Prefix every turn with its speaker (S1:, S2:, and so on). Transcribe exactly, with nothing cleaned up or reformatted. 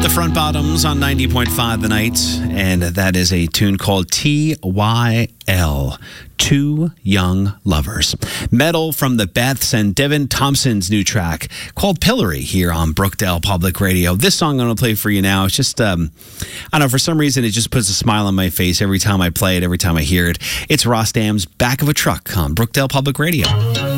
S1: The Front Bottoms on ninety point five The Night, and that is a tune called T Y L, Two Young Lovers. Metal from the Beths and Devin Thompson's new track called Pillory here on Brookdale Public Radio. This song I'm going to play for you now, it's just, um, I don't know, for some reason it just puts a smile on my face every time I play it, every time I hear it. It's Ross Dam's Back of a Truck on Brookdale Public Radio.